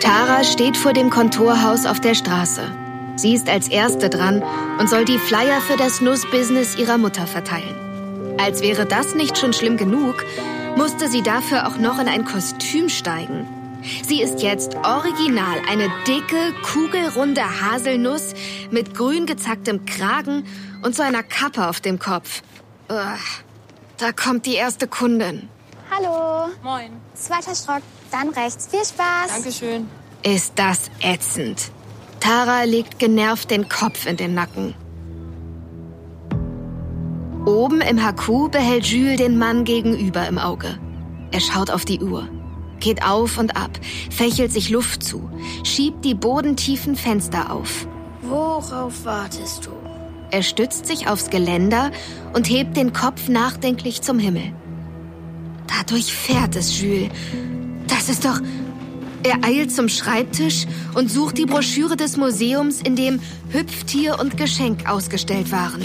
Tara steht vor dem Kontorhaus auf der Straße. Sie ist als Erste dran und soll die Flyer für das Nussbusiness ihrer Mutter verteilen. Als wäre das nicht schon schlimm genug, musste sie dafür auch noch in ein Kostüm steigen. Sie ist jetzt original eine dicke, kugelrunde Haselnuss mit grün gezacktem Kragen und so einer Kappe auf dem Kopf. Da kommt die erste Kundin. Hallo. Moin. 2. Stock, dann rechts. Viel Spaß. Dankeschön. Ist das ätzend. Tara legt genervt den Kopf in den Nacken. Oben im HQ behält Jules den Mann gegenüber im Auge. Er schaut auf die Uhr, geht auf und ab, fächelt sich Luft zu, schiebt die bodentiefen Fenster auf. Worauf wartest du? Er stützt sich aufs Geländer und hebt den Kopf nachdenklich zum Himmel. Da durchfährt es Jules. Das ist doch... Er eilt zum Schreibtisch und sucht die Broschüre des Museums, in dem Hüpftier und Geschenk ausgestellt waren.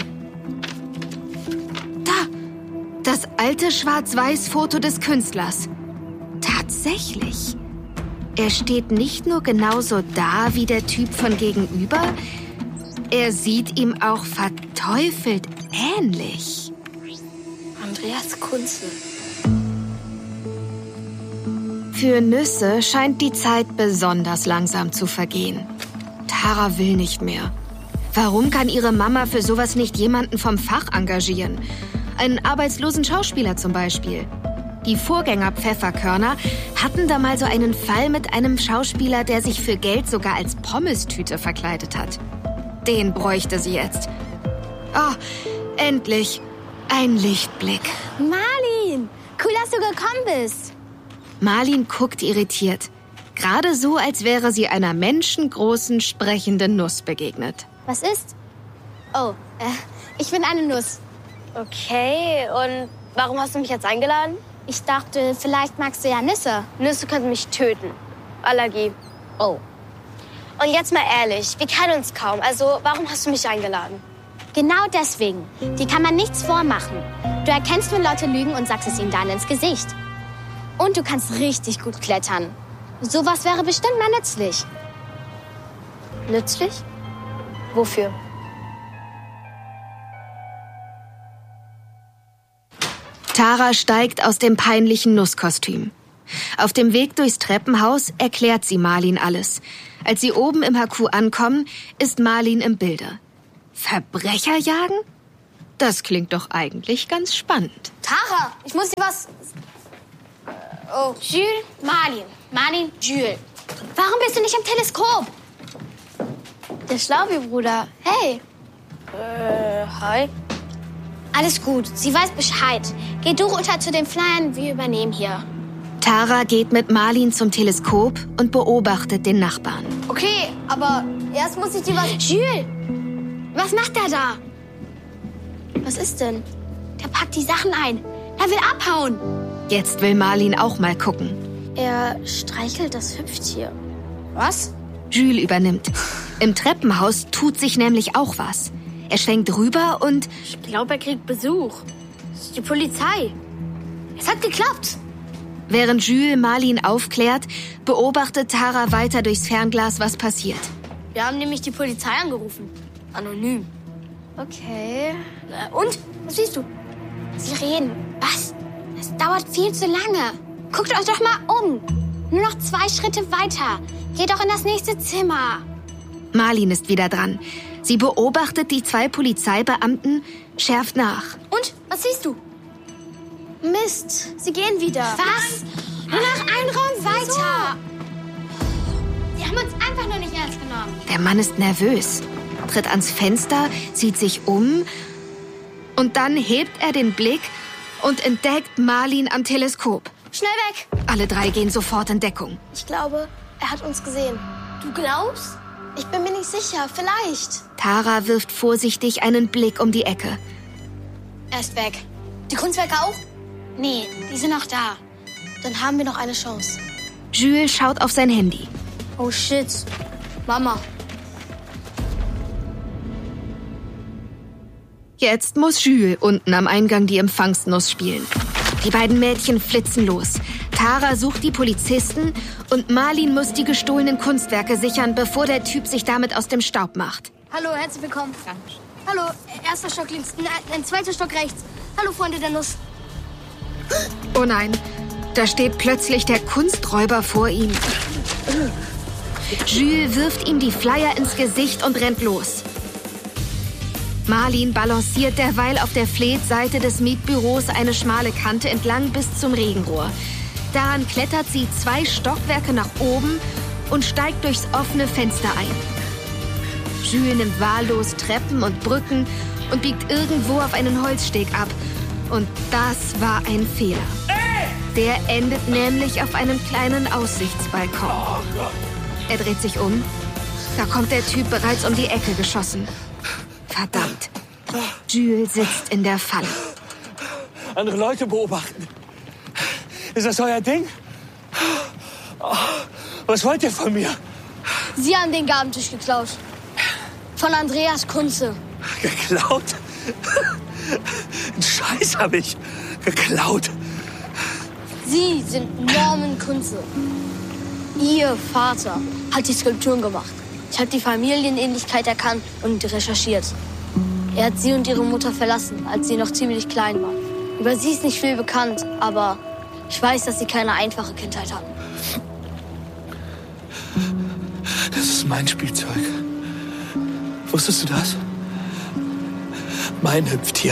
Da! Das alte Schwarz-Weiß-Foto des Künstlers. Tatsächlich. Er steht nicht nur genauso da wie der Typ von gegenüber, er sieht ihm auch verteufelt ähnlich. Andreas Kunze. Für Nüsse scheint die Zeit besonders langsam zu vergehen. Tara will nicht mehr. Warum kann ihre Mama für sowas nicht jemanden vom Fach engagieren? Einen arbeitslosen Schauspieler zum Beispiel. Die Vorgänger Pfefferkörner hatten da mal so einen Fall mit einem Schauspieler, der sich für Geld sogar als Pommestüte verkleidet hat. Den bräuchte sie jetzt. Oh, endlich. Ein Lichtblick. Marlin, cool, dass du gekommen bist. Marlin guckt irritiert. Gerade so, als wäre sie einer menschengroßen, sprechenden Nuss begegnet. Was ist? Oh, ich bin eine Nuss. Okay, und warum hast du mich jetzt eingeladen? Ich dachte, vielleicht magst du ja Nüsse. Nüsse könnten mich töten. Allergie. Oh. Und jetzt mal ehrlich, wir kennen uns kaum. Also, warum hast du mich eingeladen? Genau deswegen. Die kann man nichts vormachen. Du erkennst, wenn Leute lügen und sagst es ihnen dann ins Gesicht. Und du kannst richtig gut klettern. Sowas wäre bestimmt mal nützlich. Nützlich? Wofür? Tara steigt aus dem peinlichen Nusskostüm. Auf dem Weg durchs Treppenhaus erklärt sie Marlin alles. Als sie oben im HQ ankommen, ist Marlin im Bilde. Verbrecher jagen? Das klingt doch eigentlich ganz spannend. Tara, ich muss dir was... Oh, Jules, Marlin. Marlin, Jules. Warum bist du nicht im Teleskop? Der Schlaubi-Bruder. Hey. Hi. Alles gut, sie weiß Bescheid. Geh du runter zu den Flyern, wir übernehmen hier. Tara geht mit Marlin zum Teleskop und beobachtet den Nachbarn. Okay, aber erst muss ich dir was... Jules, was macht der da? Was ist denn? Der packt die Sachen ein. Er will abhauen. Jetzt will Marlin auch mal gucken. Er streichelt das Hüpftier. Was? Jules übernimmt. Im Treppenhaus tut sich nämlich auch was. Er schwenkt rüber und... Ich glaube, er kriegt Besuch. Das ist die Polizei. Es hat geklappt. Während Jules Marlin aufklärt, beobachtet Tara weiter durchs Fernglas, was passiert. Wir haben nämlich die Polizei angerufen. Anonym. Okay. Und? Was siehst du? Sie reden. Was? Das dauert viel zu lange. Guckt euch doch mal um. Nur noch 2 Schritte weiter. Geht doch in das nächste Zimmer. Marlin ist wieder dran. Sie beobachtet die 2 Polizeibeamten, schärft nach. Und? Was siehst du? Mist, sie gehen wieder. Was? Nur noch einen Raum weiter. Die haben uns einfach nur nicht ernst genommen. Der Mann ist nervös, tritt ans Fenster, sieht sich um und dann hebt er den Blick und entdeckt Marlin am Teleskop. Schnell weg! Alle 3 gehen sofort in Deckung. Ich glaube, er hat uns gesehen. Du glaubst? Ich bin mir nicht sicher, vielleicht. Tara wirft vorsichtig einen Blick um die Ecke. Er ist weg. Die Kunstwerke auch? Nee, die sind noch da. Dann haben wir noch eine Chance. Jules schaut auf sein Handy. Oh shit. Mama. Jetzt muss Jules unten am Eingang die Empfangsnuss spielen. Die beiden Mädchen flitzen los. Tara sucht die Polizisten und Marlin muss die gestohlenen Kunstwerke sichern, bevor der Typ sich damit aus dem Staub macht. Hallo, herzlich willkommen. Hallo, erster Stock links, ein zweiter Stock rechts. Hallo, Freunde der Nuss. Oh nein, da steht plötzlich der Kunsträuber vor ihm. Jules wirft ihm die Flyer ins Gesicht und rennt los. Marlin balanciert derweil auf der Fleetseite des Mietbüros eine schmale Kante entlang bis zum Regenrohr. Daran klettert sie 2 Stockwerke nach oben und steigt durchs offene Fenster ein. Jules nimmt wahllos Treppen und Brücken und biegt irgendwo auf einen Holzsteg ab. Und das war ein Fehler. Der endet nämlich auf einem kleinen Aussichtsbalkon. Er dreht sich um. Da kommt der Typ bereits um die Ecke geschossen. Verdammt. Jules sitzt in der Falle. Andere Leute beobachten. Ist das euer Ding? Was wollt ihr von mir? Sie haben den Gabentisch geklaut. Von Andreas Kunze. Geklaut? Einen Scheiß habe ich geklaut. Sie sind Norman Kunze. Ihr Vater hat die Skulpturen gemacht. Ich habe die Familienähnlichkeit erkannt und recherchiert. Er hat sie und ihre Mutter verlassen, als sie noch ziemlich klein war. Über sie ist nicht viel bekannt, aber ich weiß, dass sie keine einfache Kindheit hatten. Das ist mein Spielzeug. Wusstest du das? Mein Hüpftier.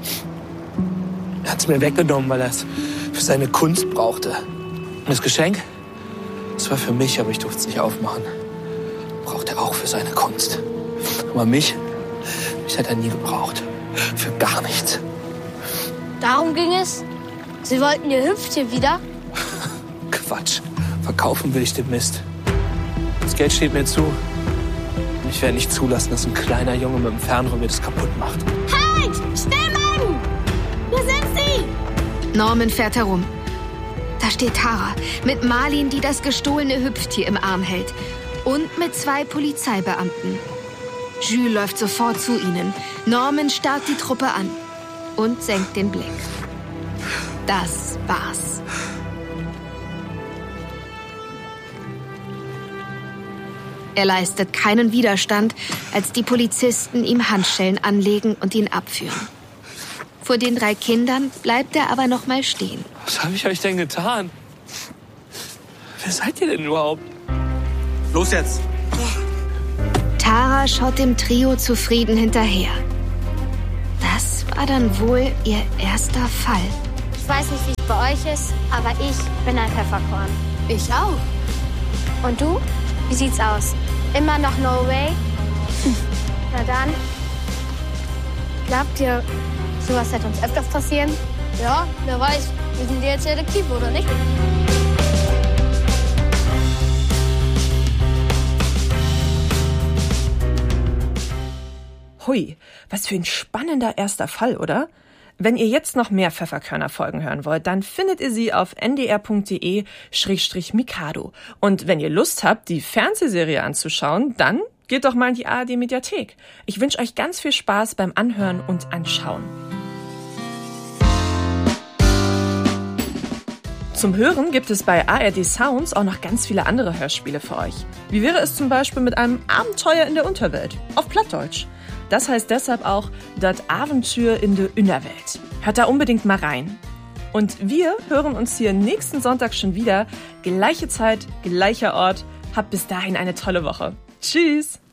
Er hat es mir weggenommen, weil er es für seine Kunst brauchte. Und das Geschenk? Das war für mich, aber ich durfte es nicht aufmachen. Braucht er auch für seine Kunst. Aber mich hat er nie gebraucht. Für gar nichts. Darum ging es? Sie wollten ihr Hüpftier wieder? Quatsch. Verkaufen will ich den Mist. Das Geld steht mir zu. Ich werde nicht zulassen, dass ein kleiner Junge mit dem Fernrohr mir das kaputt macht. Halt! Schnell, Mann! Wo sind Sie? Norman fährt herum. Da steht Tara mit Marlin, die das gestohlene Hüpftier im Arm hält. Und mit 2 Polizeibeamten. Jules läuft sofort zu ihnen. Norman starrt die Truppe an und senkt den Blick. Das war's. Er leistet keinen Widerstand, als die Polizisten ihm Handschellen anlegen und ihn abführen. Vor den 3 Kindern bleibt er aber noch mal stehen. Was habe ich euch denn getan? Wer seid ihr denn überhaupt? Los jetzt! Tara schaut dem Trio zufrieden hinterher. Das war dann wohl ihr erster Fall. Ich weiß nicht, wie es bei euch ist, aber ich bin ein Pfefferkorn. Ich auch. Und du? Wie sieht's aus? Immer noch no way? Na dann. Glaubt ihr, sowas wird uns öfters passieren? Ja, wer weiß. Wir sind jetzt Detektive, oder nicht? Hui, was für ein spannender erster Fall, oder? Wenn ihr jetzt noch mehr Pfefferkörner-Folgen hören wollt, dann findet ihr sie auf ndr.de/Mikado. Und wenn ihr Lust habt, die Fernsehserie anzuschauen, dann geht doch mal in die ARD-Mediathek. Ich wünsche euch ganz viel Spaß beim Anhören und Anschauen. Zum Hören gibt es bei ARD Sounds auch noch ganz viele andere Hörspiele für euch. Wie wäre es zum Beispiel mit einem Abenteuer in der Unterwelt auf Plattdeutsch? Das heißt deshalb auch Das Abenteuer in der Innerwelt. Hört da unbedingt mal rein. Und wir hören uns hier nächsten Sonntag schon wieder. Gleiche Zeit, gleicher Ort. Habt bis dahin eine tolle Woche. Tschüss!